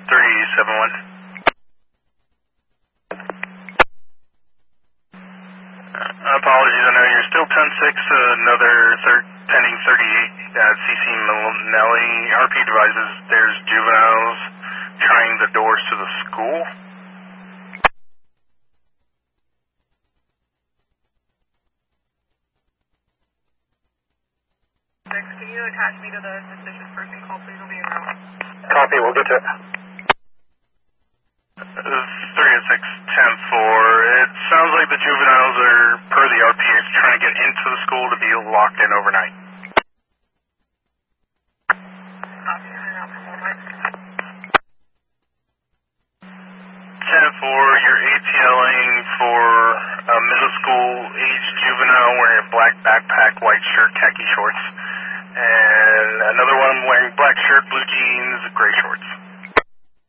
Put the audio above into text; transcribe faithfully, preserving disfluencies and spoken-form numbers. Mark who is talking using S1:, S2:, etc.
S1: three seven one. Uh, apologies, I know you're still ten six, uh, another third, pending thirty-eight at C C Manelli. R P advises there's juveniles trying the doors to the school.
S2: Can you attach me to the suspicious person call, please? I'll be in route.
S3: Copy, we'll get to it.
S1: three oh six ten four. It sounds like the juveniles are, per the R P, trying to get into the school to be locked in overnight.
S2: Copy, in and out for one night.
S1: ten four, you're ATLing for a middle school age juvenile wearing a black backpack, white shirt, khaki shorts. And another one wearing black shirt, blue jeans, gray shorts.